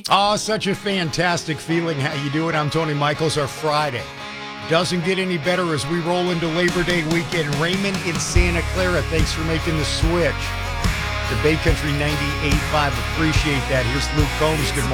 Oh, such a fantastic feeling. How you doing? I'm Tony Michaels. Our Friday doesn't get any better as we roll into Labor Day weekend. Raymond in Santa Clara, thanks for making the switch to Bay Country 98.5. Appreciate that. Here's Luke Combs. Good morning.